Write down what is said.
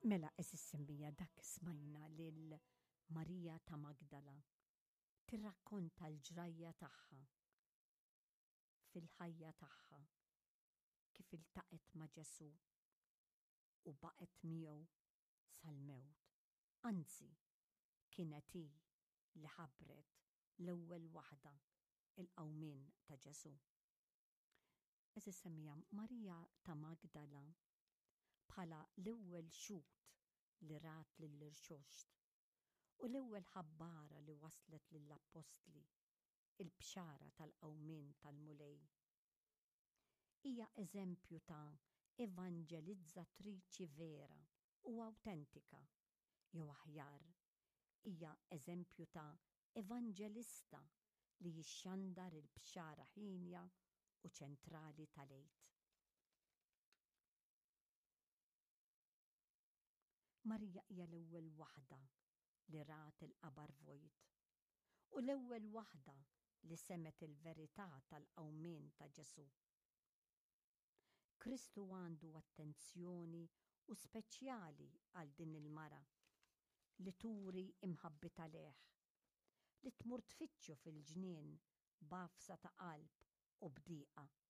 Mela semmija dak smajna lil Marija ta' Magdala tirrakkonta l-ġrajja tagħha fil-ħajja tagħha kif iltaqet ma' Ġesu u baqgħet miegħu sal-mewt. Anzi, kienet hi li ħabbret l-ewwel waħda il-qawmien ta' Ġesu. Semmija Marija ta' Magdala bħala l-ewwel xut li rat lill-irxoxt u l-ewwel ħabbara li waslet lill-Apostli il-bxara tal-qawmien tal-mulej. Hija eżempju ta' evangelizzatriċi vera u awtentika, jew aħjar, hija eżempju ta' evanġelista li jixxandar il-bxara ħinja u ċentrali tal-għid. Marija hija l-ewwel waħda li rat il-qabar vojt u l-ewwel waħda li semet il-verità tal-qawmien ta' Ġesu. Kristu għandu attenzjoni u speċjali għal din il-mara li turi imħabbita leħ, li tmur tfittxu fil-ġnien b'għafsa ta' qalb u bdieqa